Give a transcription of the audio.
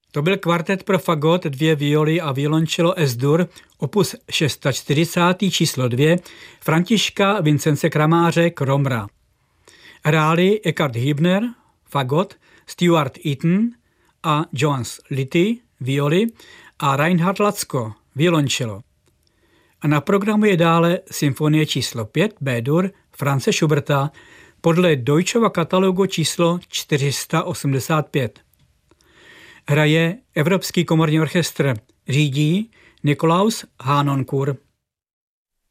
To byl kvartet pro fagot, 2 violy a violoncello S-dur, opus 640, číslo 2, Františka Vincence Kramáře Kromra. Hráli Eckhard Hübner, fagot, Stuart Eaton a Johannes Litty, violy a Reinhard Latzko, violoncello. A na programu je dále symfonie číslo 5, B-dur, Franze Schuberta, podle Deutschova katalogu číslo 485. Hraje Evropský komorní orchestr, řídí Nikolaus Hanonkur.